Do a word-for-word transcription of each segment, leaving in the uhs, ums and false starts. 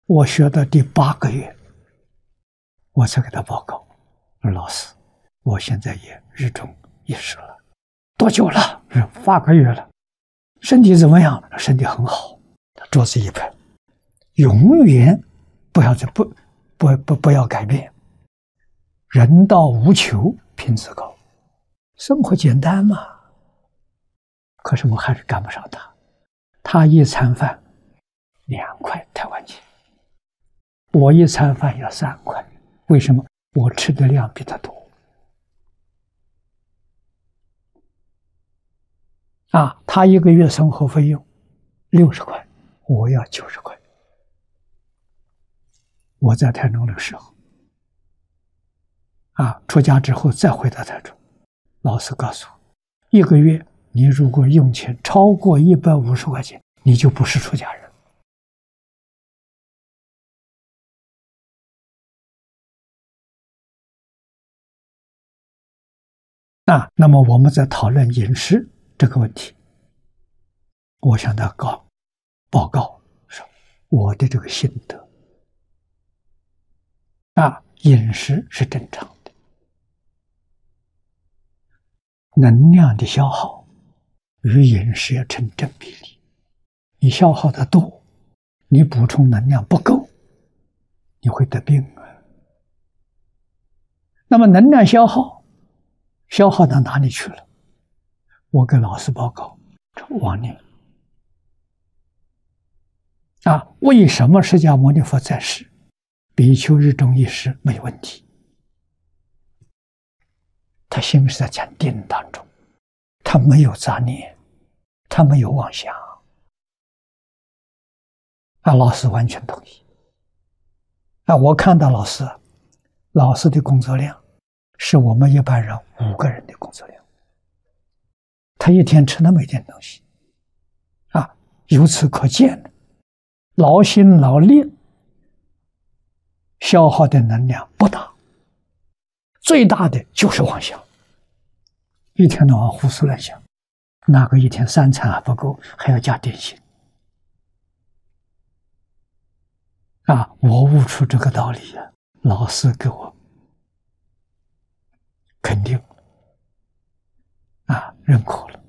我学到第八个月，我才给他报告，我说老师，我现在也日中一时了。多久了？是八个月了。身体怎么样？身体很好。桌子一拍，永远不要不不不不要改变。人到无求，品质高，生活简单嘛。可是我还是赶不上他。他一餐饭两块台湾钱，我一餐饭要三块。为什么？我吃的量比他多。啊，他一个月生活费用六十块，我要九十块。我在台中的时候，啊，出家之后再回到台中，老师告诉我，一个月你如果用钱超过一百五十块钱，你就不是出家人。啊，那么我们在讨论饮食这个问题，我向他告报告说我的这个心得啊，饮食是正常的，能量的消耗与饮食要成正比例，你消耗的多，你补充能量不够，你会得病啊。那么能量消耗消耗到哪里去了？我跟老师报告，亡念啊！为什么释迦牟尼佛在世，比丘日中一时没问题？他心是在禅定当中，他没有杂念，他没有妄想啊！老师完全同意啊！我看到老师，老师的工作量是我们一般人五个人的工作量，他一天吃那么一点东西啊，由此可见，劳心劳力消耗的能量不大，最大的就是妄想，一天到晚胡思乱想，那个一天三餐还不够，还要加点心啊！我悟出这个道理啊，老师给我肯定啊，认可了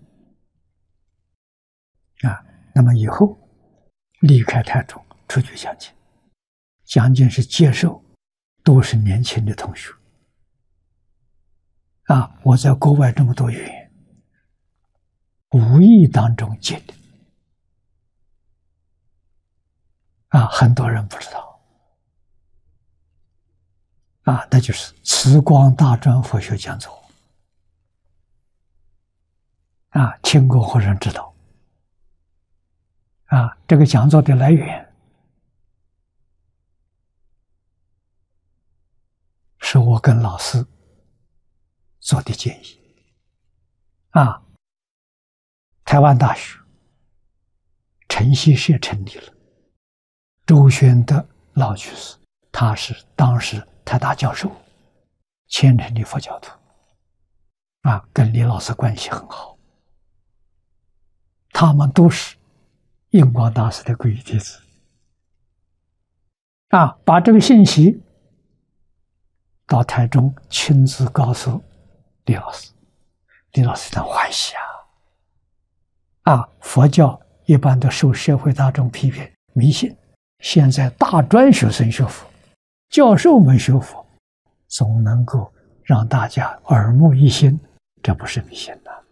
啊。那么以后离开台中出去讲经，讲经是接受都是年轻的同学啊。我在国外这么多年，无意当中接的啊，很多人不知道啊，那就是慈光大专佛学讲座啊，听过或者知道啊。这个讲座的来源是我跟老师做的建议啊。台湾大学晨曦社成立了，周宣德老居士他是当时台大教授，虔诚的佛教徒啊，跟李老师关系很好，他们都是印光大师的皈依弟子啊。把这个信息到台中亲自告诉李老师，李老师很欢喜啊。啊，佛教一般都受社会大众批评迷信，现在大专学生学佛，教授们学佛，总能够让大家耳目一新，这不是迷信的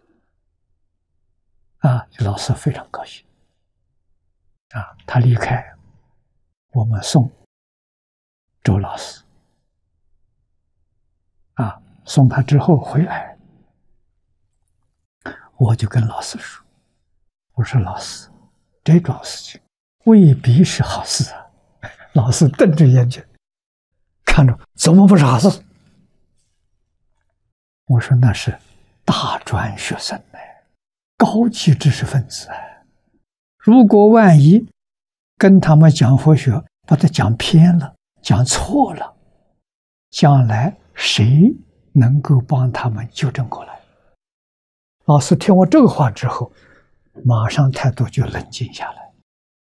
啊！老师非常高兴啊！他离开，我们送周老师啊，送他之后回来，我就跟老师说，我说老师，这桩事情未必是好事啊。老师瞪着眼睛看着，怎么不是好事？我说那是大专学生呢，高级知识分子啊，如果万一跟他们讲佛学，把它讲偏了，讲错了，将来谁能够帮他们纠正过来？老师听我这个话之后，马上态度就冷静下来。